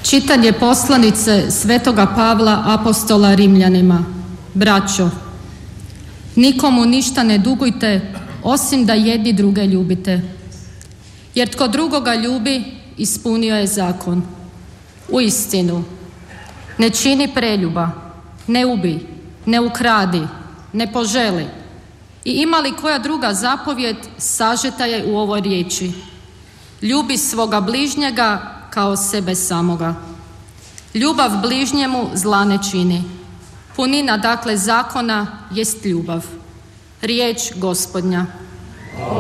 Čitanje poslanice Svetoga Pavla apostola Rimljanima. Braćo, nikomu ništa ne dugujte, osim da jedni druge ljubite. Jer tko drugoga ljubi, ispunio je zakon. Uistinu, ne čini preljuba, ne ubij, ne ukradi, ne poželi. I ima li koja druga zapovijed, sažeta je u ovoj riječi: ljubi svoga bližnjega kao sebe samoga. Ljubav bližnjemu zla ne čini. Punina dakle zakona jest ljubav. Riječ Gospodnja.